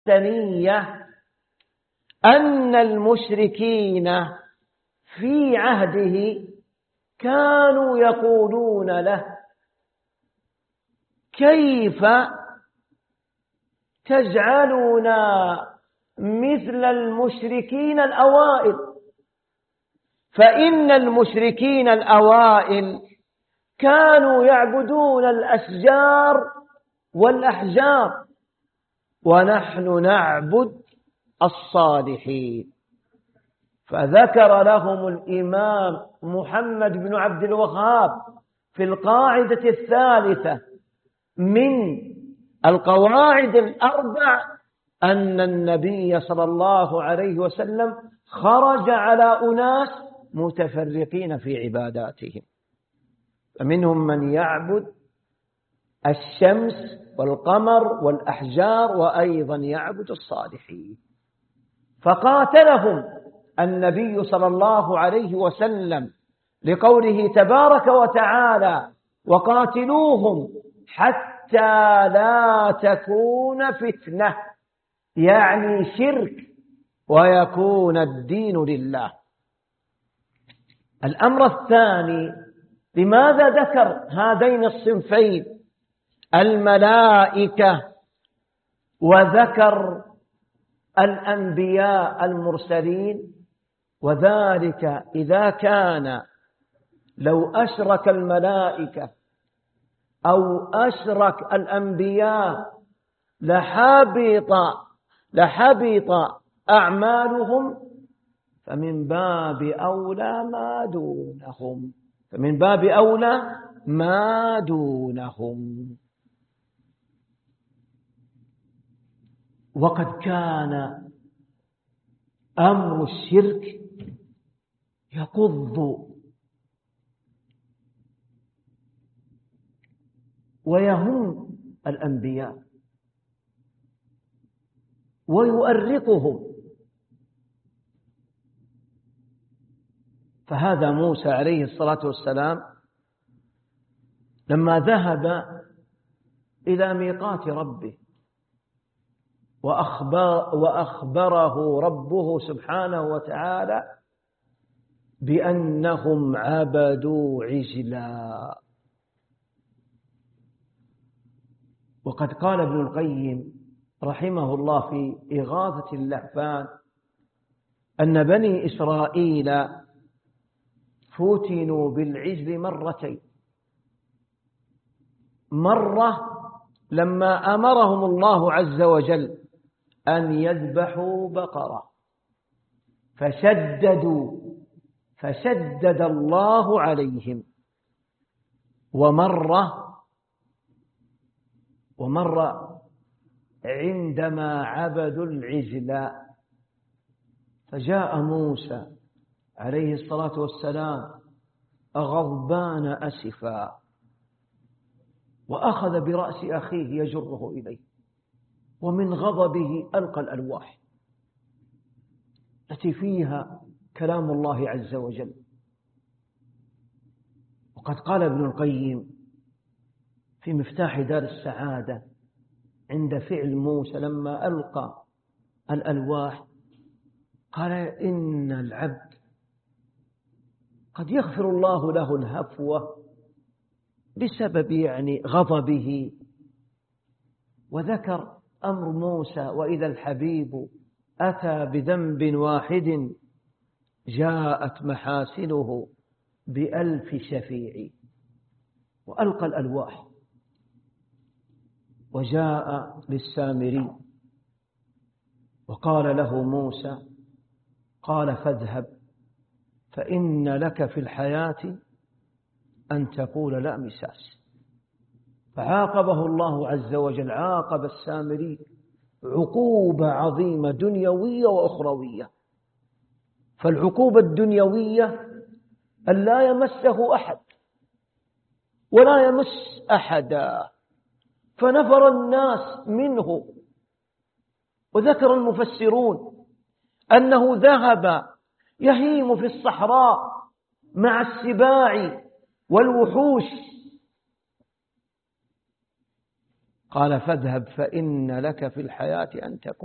الثنية أن المشركين في عهده كانوا يقولون له: كيف تجعلنا مثل المشركين الأوائل؟ فإن المشركين الأوائل كانوا يعبدون الأشجار والأحجار، ونحن نعبد الصالحين. فذكر لهم الإمام محمد بن عبد الوهاب في القاعدة الثالثة من القواعد الأربع أن النبي صلى الله عليه وسلم خرج على أناس متفرقين في عباداتهم، فمنهم من يعبد الشمس والقمر والأحجار، وأيضا يعبد الصالحين. فقاتلهم النبي صلى الله عليه وسلم لقوله تبارك وتعالى: وقاتلوهم حتى لا تكون فتنة، يعني شرك، ويكون الدين لله. الأمر الثاني، لماذا ذكر هذين الصنفين، الملائكة وذكر الأنبياء المرسلين؟ وذلك إذا كان لو أشرك الملائكة أو أشرك الأنبياء لحبط أعمالهم، فمن باب أولى ما دونهم. وقد كان أمر الشرك يقض ويهم الأنبياء ويؤرقهم. فهذا موسى عليه الصلاة والسلام لما ذهب إلى ميقات ربه وأخبره ربه سبحانه وتعالى بأنهم عبدوا عجلا. وقد قال ابن القيم رحمه الله في إغاثة اللهفان أن بني إسرائيل فتنوا بالعجل مرتين: مرة لما أمرهم الله عز وجل أن يذبحوا بقرة فشدد الله عليهم، ومرة عندما عبدوا العجل، فجاء موسى عليه الصلاة والسلام غضبان أسفا، وأخذ برأس أخيه يجره إليه، ومن غضبه ألقى الألواح التي فيها كلام الله عز وجل. وقد قال ابن القيم في مفتاح دار السعادة عند فعل موسى لما ألقى الألواح، قال: إن العبد قد يغفر الله له الهفوة بسبب غضبه. وذكر أمر موسى: وإذا الحبيب أتى بذنب واحد جاءت محاسنه ب1000 شفيع. وألقى الألواح وجاء للسامري وقال له موسى، قال: فاذهب فإن لك في الحياة أن تقول لا مساس. فعاقبه الله عز وجل، عاقب السامري عقوبة عظيمة دنيوية وأخروية. فالعقوبة الدنيوية أن لا يمسه أحد ولا يمس أحدا، فنفر الناس منه. وذكر المفسرون أنه ذهب يهيم في الصحراء مع السباع والوحوش. قال: فاذهب فإن لك في الحياة أن تكون